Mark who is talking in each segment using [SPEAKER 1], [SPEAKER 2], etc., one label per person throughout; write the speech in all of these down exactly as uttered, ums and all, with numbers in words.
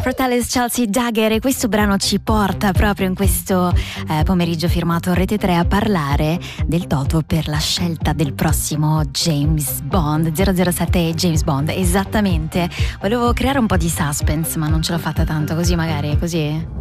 [SPEAKER 1] Fratellis Chelsea Dagger, e questo brano ci porta proprio in questo eh, pomeriggio firmato Rete tre a parlare del toto per la scelta del prossimo James Bond. zero zero sette James Bond, esattamente. Volevo creare un po' di suspense, ma non ce l'ho fatta tanto, così magari, così.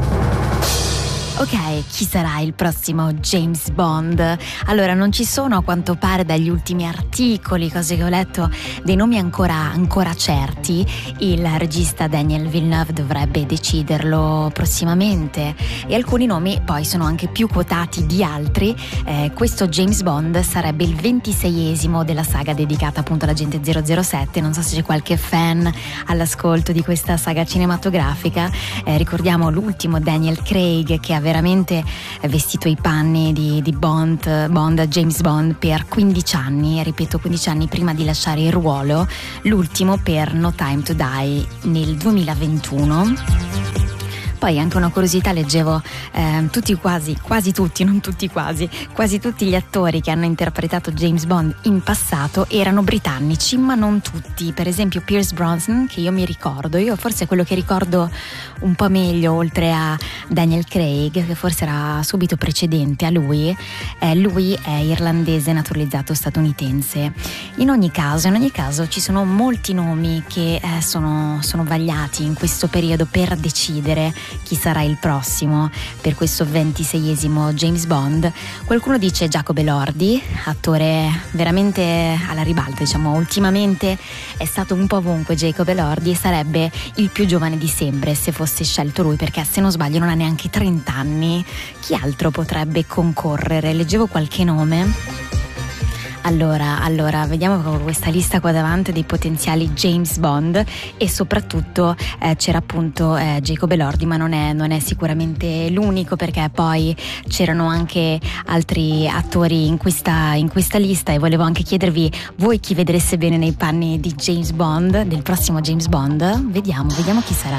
[SPEAKER 1] Ok, chi sarà il prossimo James Bond? Allora, non ci sono, a quanto pare dagli ultimi articoli, cose che ho letto, dei nomi ancora, ancora certi. Il regista Daniel Villeneuve dovrebbe deciderlo prossimamente e alcuni nomi poi sono anche più quotati di altri. Eh, questo James Bond sarebbe il ventiseiesimo della saga dedicata appunto all'agente zero zero sette. Non so se c'è qualche fan all'ascolto di questa saga cinematografica. Eh, ricordiamo l'ultimo Daniel Craig, che ha veramente vestito i panni di, di Bond, Bond, James Bond per quindici anni, ripeto quindici anni prima di lasciare il ruolo, l'ultimo per No Time to Die nel duemilaventuno. Poi anche una curiosità, leggevo eh, tutti quasi, quasi tutti, non tutti quasi, quasi tutti gli attori che hanno interpretato James Bond in passato erano britannici, ma non tutti. Per esempio Pierce Brosnan, che io mi ricordo, io forse quello che ricordo un po' meglio, oltre a Daniel Craig, che forse era subito precedente a lui, eh, lui è irlandese naturalizzato statunitense. In ogni caso, in ogni caso ci sono molti nomi che eh, sono, sono vagliati in questo periodo per decidere chi sarà il prossimo per questo ventiseiesimo James Bond. Qualcuno dice Jacob Elordi, attore veramente alla ribalta, diciamo, ultimamente è stato un po' ovunque Jacob Elordi, e sarebbe il più giovane di sempre se fosse scelto lui, perché se non sbaglio non ha neanche trenta anni. Chi altro potrebbe concorrere? Leggevo qualche nome. Allora, allora, vediamo questa lista qua davanti dei potenziali James Bond, e soprattutto eh, c'era appunto eh, Jacob Elordi, ma non è, non è sicuramente l'unico, perché poi c'erano anche altri attori in questa, in questa lista, e volevo anche chiedervi voi chi vedreste bene nei panni di James Bond, del prossimo James Bond. Vediamo, vediamo chi sarà.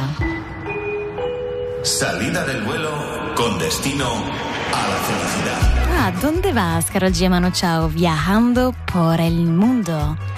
[SPEAKER 2] Salida del vuelo con destino a la felicidad.
[SPEAKER 1] Ah, ¿dónde vas, Carol Gemano? Ciao, viajando por el mundo.